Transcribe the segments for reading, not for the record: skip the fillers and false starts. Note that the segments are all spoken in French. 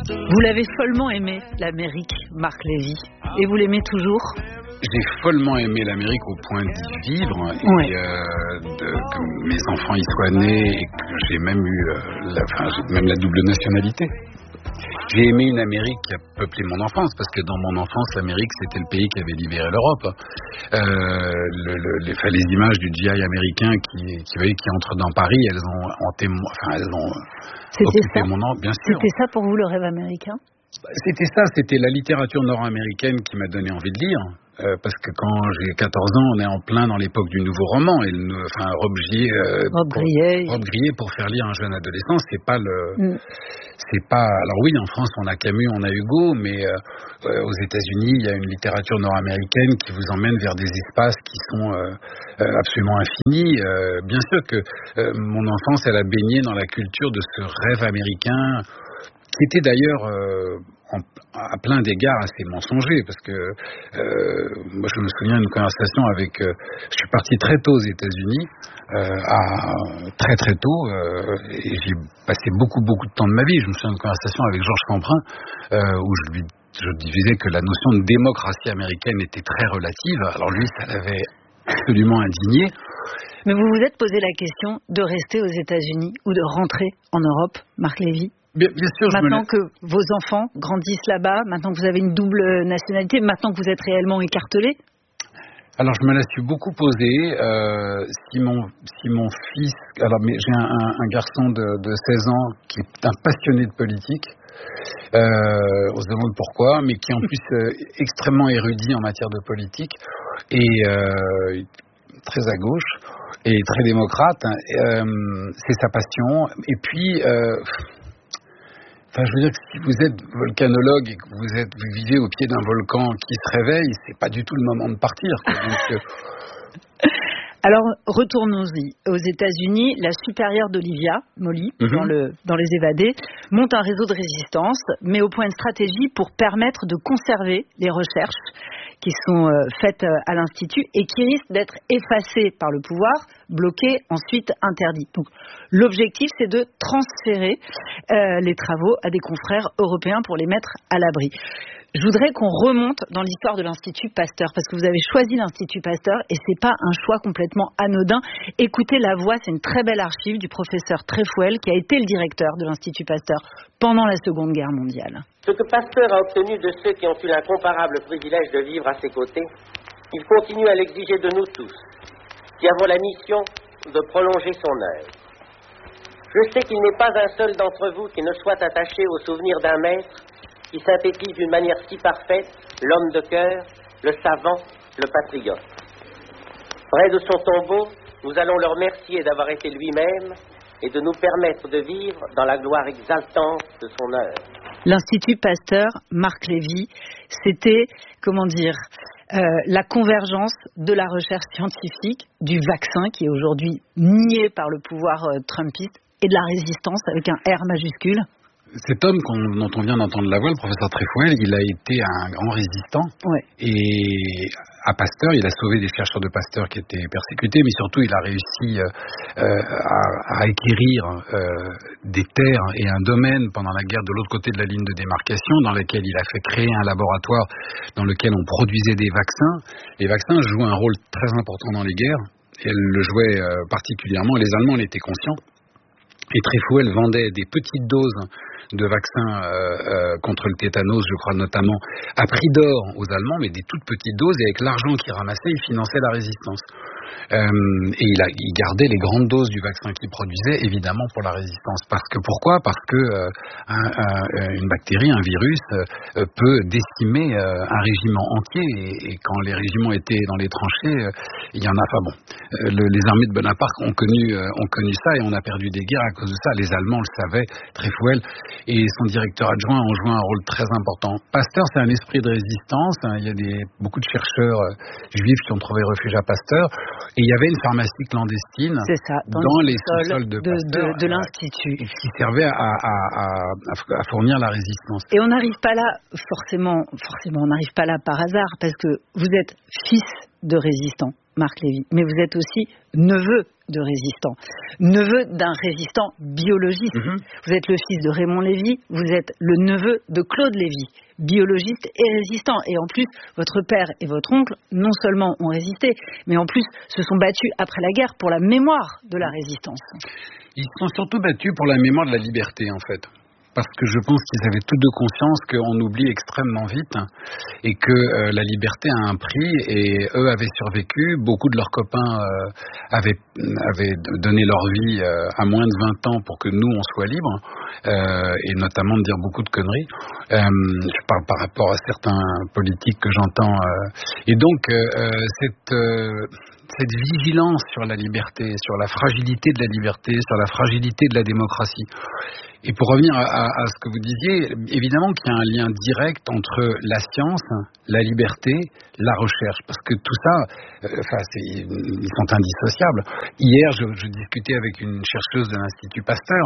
Vous l'avez follement aimé, l'Amérique, Marc Lévy, et vous l'aimez toujours? J'ai follement aimé l'Amérique au point d'y vivre et que mes enfants y soient nés et que j'ai même eu j'ai même la double nationalité. J'ai aimé une Amérique qui a peuplé mon enfance, parce que dans mon enfance, l'Amérique, c'était le pays qui avait libéré l'Europe. Les images du GI américain qui entre dans Paris, elles ont hanté occupé mon enfance, bien sûr. C'était ça pour vous, le rêve américain? C'était la littérature nord-américaine qui m'a donné envie de lire. Parce que quand j'ai 14 ans, on est en plein dans l'époque du nouveau roman. Et Rob Grillet pour faire lire un jeune adolescent, c'est pas. Alors oui, en France, on a Camus, on a Hugo, mais aux États-Unis, il y a une littérature nord-américaine qui vous emmène vers des espaces qui sont absolument infinis. Bien sûr que mon enfance, elle a baigné dans la culture de ce rêve américain, qui était d'ailleurs à plein d'égards assez mensonger, parce que moi je me souviens d'une conversation avec je suis parti très tôt aux États-Unis, très très tôt, et j'ai passé beaucoup de temps de ma vie. Je me souviens d'une conversation avec Georges Camprin où je disais que la notion de démocratie américaine était très relative. Alors lui, ça l'avait absolument indigné. Mais vous vous êtes posé la question de rester aux États-Unis ou de rentrer en Europe, Marc Lévy? Bien sûr, maintenant que vos enfants grandissent là-bas, maintenant que vous avez une double nationalité, maintenant que vous êtes réellement écartelé? Alors je me la suis beaucoup posée. Si mon fils, j'ai un garçon de 16 ans qui est un passionné de politique. On se demande pourquoi, mais qui est en plus extrêmement érudit en matière de politique et très à gauche et très démocrate. C'est sa passion. Et puis je veux dire que si vous êtes volcanologue et que vous vivez au pied d'un volcan qui se réveille, c'est pas du tout le moment de partir. Donc, alors, retournons-y. Aux États-Unis, la supérieure d'Olivia Molly, dans Les Évadés, monte un réseau de résistance, met au point une stratégie pour permettre de conserver les recherches qui sont faites à l'Institut et qui risquent d'être effacées par le pouvoir, bloquées, ensuite interdites. Donc, l'objectif, c'est de transférer les travaux à des confrères européens pour les mettre à l'abri. Je voudrais qu'on remonte dans l'histoire de l'Institut Pasteur, parce que vous avez choisi l'Institut Pasteur et c'est pas un choix complètement anodin. Écoutez la voix, c'est une très belle archive du professeur Tréfouël, qui a été le directeur de l'Institut Pasteur pendant la Seconde Guerre mondiale. Ce que Pasteur a obtenu de ceux qui ont eu l'incomparable privilège de vivre à ses côtés, il continue à l'exiger de nous tous, qui avons la mission de prolonger son œuvre. Je sais qu'il n'est pas un seul d'entre vous qui ne soit attaché au souvenir d'un maître qui synthétise d'une manière si parfaite l'homme de cœur, le savant, le patriote. Près de son tombeau, nous allons le remercier d'avoir été lui-même et de nous permettre de vivre dans la gloire exaltante de son œuvre. L'Institut Pasteur, Marc Lévy, c'était, la convergence de la recherche scientifique, du vaccin qui est aujourd'hui nié par le pouvoir trumpiste, et de la résistance avec un R majuscule. Cet homme dont on vient d'entendre la voix, le professeur Tréfouël, il a été un grand résistant. Ouais. Et à Pasteur, il a sauvé des chercheurs de Pasteur qui étaient persécutés, mais surtout il a réussi à acquérir des terres et un domaine pendant la guerre de l'autre côté de la ligne de démarcation, dans lequel il a fait créer un laboratoire dans lequel on produisait des vaccins. Les vaccins jouent un rôle très important dans les guerres, et elles le jouaient particulièrement. Les Allemands en étaient conscients. Et Tréfouël vendait des petites doses de vaccins contre le tétanos, je crois notamment, à prix d'or aux Allemands, mais des toutes petites doses, et avec l'argent qu'il ramassait, il finançait la résistance. Et il gardait les grandes doses du vaccin qu'il produisait, évidemment, pour la résistance. Pourquoi ? Parce que une bactérie, un virus, peut décimer un régiment entier, et quand les régiments étaient dans les tranchées, il y en a pas bon. Les armées de Bonaparte ont connu ça, et on a perdu des guerres à cause de ça. Les Allemands le savaient, Tréfouël et son directeur adjoint ont joué un rôle très important. Pasteur, c'est un esprit de résistance. Il y a beaucoup de chercheurs juifs qui ont trouvé refuge à Pasteur. Et il y avait une pharmacie clandestine dans les sous-sols de l'Institut qui servait à fournir la résistance. Et on n'arrive pas là, forcément, on n'arrive pas là par hasard, parce que vous êtes fils de résistant, Marc Lévy, mais vous êtes aussi neveu de résistant, neveu d'un résistant biologiste. Vous êtes le fils de Raymond Lévy, vous êtes le neveu de Claude Lévy, biologiste et résistant. Et en plus, votre père et votre oncle, non seulement ont résisté, mais en plus se sont battus après la guerre pour la mémoire de la résistance. Ils se sont surtout battus pour la mémoire de la liberté, en fait. Parce que je pense qu'ils avaient tous deux conscience qu'on oublie extrêmement vite et que la liberté a un prix, et eux avaient survécu. Beaucoup de leurs copains avaient donné leur vie à moins de 20 ans pour que nous, on soit libres, et notamment de dire beaucoup de conneries. Je parle par rapport à certains politiques que j'entends. Et donc, cette vigilance sur la liberté, sur la fragilité de la liberté, sur la fragilité de la démocratie. Et pour revenir à ce que vous disiez, évidemment qu'il y a un lien direct entre la science, la liberté, la recherche, parce que tout ça, ils sont indissociables. Hier, je discutais avec une chercheuse de l'Institut Pasteur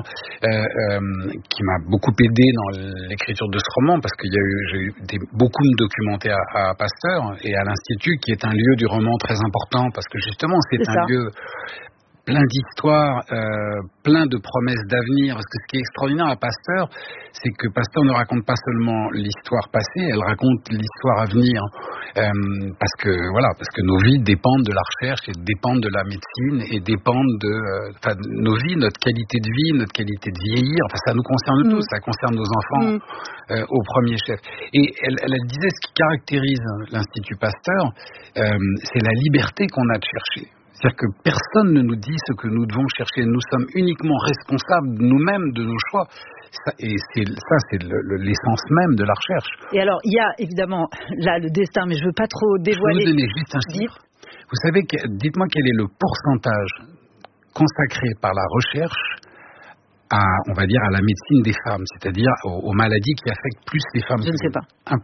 qui m'a beaucoup aidé dans l'écriture de ce roman, parce que j'ai eu beaucoup de documentés à Pasteur et à l'Institut, qui est un lieu du roman très important, parce que justement, c'est un lieu plein d'histoires, plein de promesses d'avenir. Parce que ce qui est extraordinaire à Pasteur, c'est que Pasteur ne raconte pas seulement l'histoire passée, elle raconte l'histoire à venir. Parce que nos vies dépendent de la recherche et dépendent de la médecine et dépendent de nos vies, notre qualité de vie, notre qualité de vieillir. Enfin, ça nous concerne tous, ça concerne nos enfants au premier chef. Et elle disait, ce qui caractérise l'Institut Pasteur, c'est la liberté qu'on a de chercher. C'est-à-dire que personne ne nous dit ce que nous devons chercher. Nous sommes uniquement responsables nous-mêmes de nos choix. Et c'est l'essence même de la recherche. Et alors, il y a évidemment là le destin, mais je ne veux pas trop dévoiler. Je vais vous donner juste un chiffre. Vous savez, dites-moi quel est le pourcentage consacré par la recherche à la médecine des femmes, c'est-à-dire aux maladies qui affectent plus les femmes. Je ne sais pas. 1%.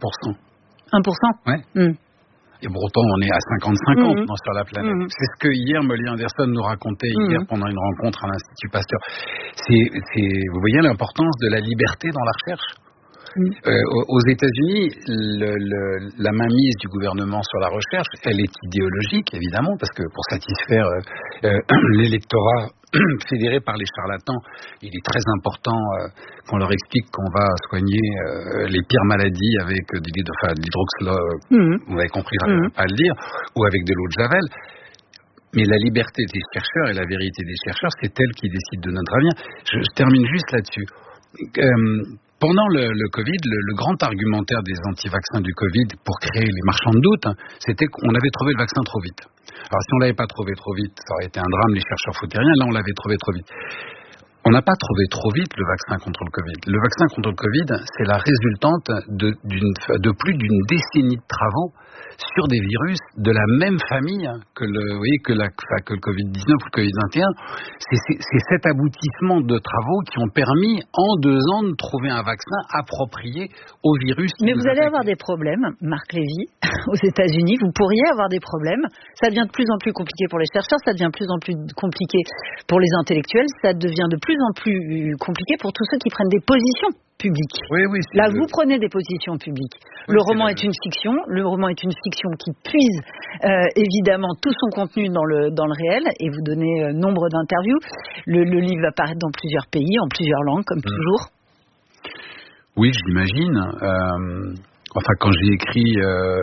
1%? Oui. Et pourtant, on est à 50-50 sur la planète. C'est ce que hier, Molly Anderson nous racontait hier pendant une rencontre à l'Institut Pasteur. Vous voyez l'importance de la liberté dans la recherche. Aux États-Unis, la mainmise du gouvernement sur la recherche, elle est idéologique, évidemment, parce que pour satisfaire l'électorat fédéré par les charlatans, il est très important qu'on leur explique qu'on va soigner les pires maladies avec de l'hydroxychloroquine, vous avez compris, à le dire, ou avec de l'eau de Javel. Mais la liberté des chercheurs et la vérité des chercheurs, c'est elle qui décide de notre avenir. Je termine juste là-dessus. Pendant le Covid, le grand argumentaire des anti-vaccins du Covid pour créer les marchands de doute, c'était qu'on avait trouvé le vaccin trop vite. Alors si on ne l'avait pas trouvé trop vite, ça aurait été un drame, les chercheurs foutaient rien. Là, on l'avait trouvé trop vite. On n'a pas trouvé trop vite le vaccin contre le Covid. Le vaccin contre le Covid, c'est la résultante de plus d'une décennie de travaux sur des virus de la même famille que le Covid-19 ou le Covid-21. C'est cet aboutissement de travaux qui ont permis en 2 ans de trouver un vaccin approprié au virus. Mais vous allez avoir des problèmes, Marc Lévy, aux États-Unis. Vous pourriez avoir des problèmes. Ça devient de plus en plus compliqué pour les chercheurs, ça devient de plus en plus compliqué pour les intellectuels, ça devient de plus en plus compliqué pour tous ceux qui prennent des positions publiques. Oui, là, vous prenez des positions publiques. Le roman est une fiction. Le roman est une fiction qui puise évidemment tout son contenu dans le réel, et vous donnez nombre d'interviews. Le livre va paraître dans plusieurs pays, en plusieurs langues, comme toujours. Oui, je l'imagine. Quand j'ai écrit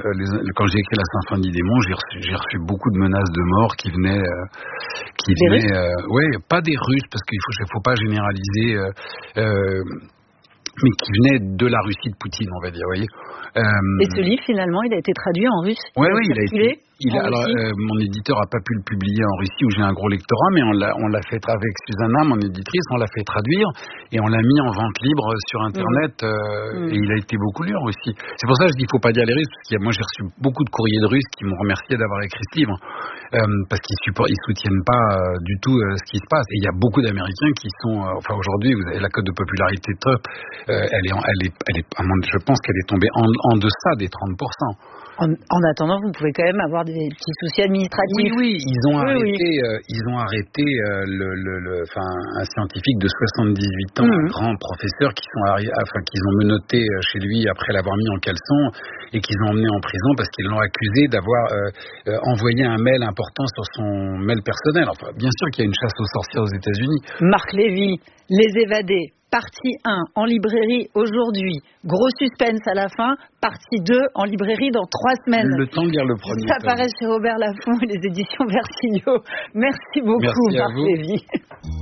La Symphonie des Monts, j'ai reçu beaucoup de menaces de mort qui venaient pas des Russes, parce qu'il faut pas généraliser, mais qui venaient de la Russie de Poutine, on va dire, vous voyez. Et ce livre, finalement, il a été traduit en russe. Oui, il a été. Mon éditeur n'a pas pu le publier en Russie, où j'ai un gros lectorat, mais on l'a fait avec Susanna, mon éditrice, on l'a fait traduire et on l'a mis en vente libre sur Internet, et il a été beaucoup lu en Russie. C'est pour ça que je dis qu'il ne faut pas dire les Russes, parce que moi j'ai reçu beaucoup de courriers de Russes qui m'ont remercié d'avoir écrit ce livre, parce qu'ils soutiennent pas du tout ce qui se passe. Et il y a beaucoup d'Américains qui sont, aujourd'hui, vous avez la cote de popularité de Trump, je pense qu'elle est tombée en deçà des 30%. En attendant, vous pouvez quand même avoir des petits soucis administratifs. Oui, ils ont arrêté un scientifique de 78 ans, un grand professeur, qu'ils ont menotté chez lui après l'avoir mis en caleçon et qu'ils ont emmené en prison parce qu'ils l'ont accusé d'avoir envoyé un mail important sur son mail personnel. Enfin, bien sûr qu'il y a une chasse aux sorcières aux États-Unis. Marc Lévy, Les Évadés. Partie 1 en librairie aujourd'hui. Gros suspense à la fin. Partie 2 en librairie dans 3 semaines. Le temps de lire le premier. Ça paraît chez Robert Laffont et les éditions Versilio. Merci beaucoup, Marc Lévy.